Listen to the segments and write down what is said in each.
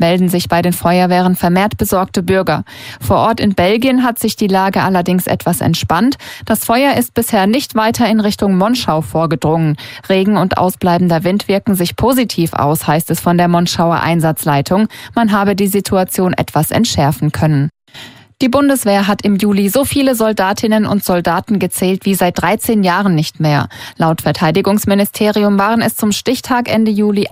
melden sich bei den Feuerwehren vermehrt besorgte Bürger. Vor Ort in Belgien hat sich die Lage allerdings etwas entspannt. Das Feuer ist bisher nicht weiter in Richtung Monschau vorgedrungen. Regen und ausbleibender Wind wirken sich positiv aus, heißt es von der Monschauer Einsatzleitung. Man habe die Situation etwas entschärfen können. Die Bundeswehr hat im Juli so viele Soldatinnen und Soldaten gezählt wie seit 13 Jahren nicht mehr. Laut Verteidigungsministerium waren es zum Stichtag Ende Juli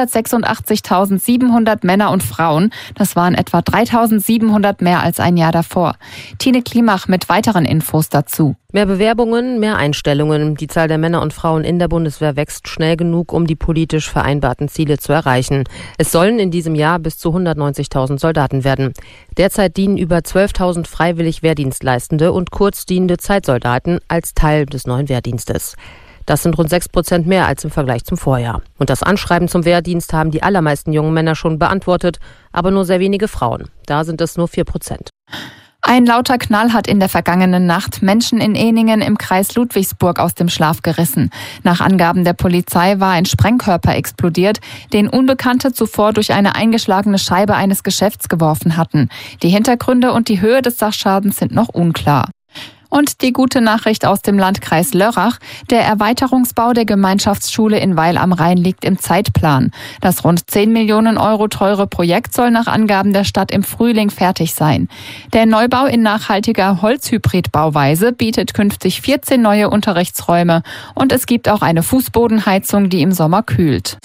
186.700 Männer und Frauen. Das waren etwa 3.700 mehr als ein Jahr davor. Tine Klimach mit weiteren Infos dazu. Mehr Bewerbungen, mehr Einstellungen. Die Zahl der Männer und Frauen in der Bundeswehr wächst schnell genug, um die politisch vereinbarten Ziele zu erreichen. Es sollen in diesem Jahr bis zu 190.000 Soldaten werden. Derzeit dienen über 12.000 freiwillig Wehrdienstleistende und kurzdienende Zeitsoldaten als Teil des neuen Wehrdienstes. Das sind rund 6% mehr als im Vergleich zum Vorjahr. Und das Anschreiben zum Wehrdienst haben die allermeisten jungen Männer schon beantwortet, aber nur sehr wenige Frauen. Da sind es nur 4%. Ein lauter Knall hat in der vergangenen Nacht Menschen in Ehningen im Kreis Ludwigsburg aus dem Schlaf gerissen. Nach Angaben der Polizei war ein Sprengkörper explodiert, den Unbekannte zuvor durch eine eingeschlagene Scheibe eines Geschäfts geworfen hatten. Die Hintergründe und die Höhe des Sachschadens sind noch unklar. Und die gute Nachricht aus dem Landkreis Lörrach: Der Erweiterungsbau der Gemeinschaftsschule in Weil am Rhein liegt im Zeitplan. Das rund 10 Millionen Euro teure Projekt soll nach Angaben der Stadt im Frühling fertig sein. Der Neubau in nachhaltiger Holzhybrid-Bauweise bietet künftig 14 neue Unterrichtsräume und es gibt auch eine Fußbodenheizung, die im Sommer kühlt.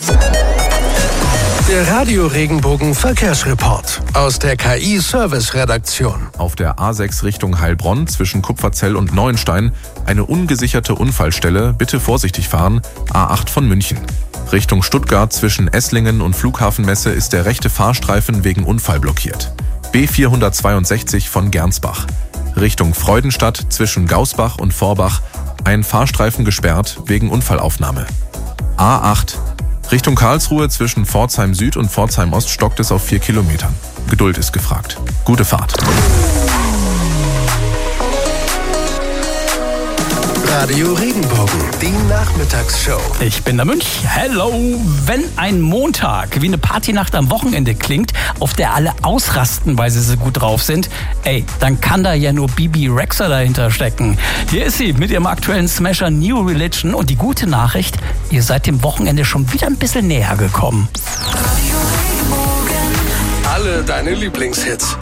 Der Radio-Regenbogen Verkehrsreport aus der KI-Service-Redaktion. Auf der A6 Richtung Heilbronn zwischen Kupferzell und Neuenstein eine ungesicherte Unfallstelle. Bitte vorsichtig fahren. A8 von München. Richtung Stuttgart zwischen Esslingen und Flughafenmesse ist der rechte Fahrstreifen wegen Unfall blockiert. B462 von Gernsbach. Richtung Freudenstadt zwischen Gausbach und Vorbach ein Fahrstreifen gesperrt wegen Unfallaufnahme. A8 Richtung Karlsruhe zwischen Pforzheim Süd und Pforzheim Ost stockt es auf 4 Kilometern. Geduld ist gefragt. Gute Fahrt. Radio Regenbogen, die Nachmittagsshow. Ich bin der Münch. Hello! Wenn ein Montag wie eine Partynacht am Wochenende klingt, auf der alle ausrasten, weil sie so gut drauf sind, dann kann da ja nur Bibi Rexha dahinter stecken. Hier ist sie mit ihrem aktuellen Smasher New Religion und die gute Nachricht, ihr seid dem Wochenende schon wieder ein bisschen näher gekommen. Alle deine Lieblingshits.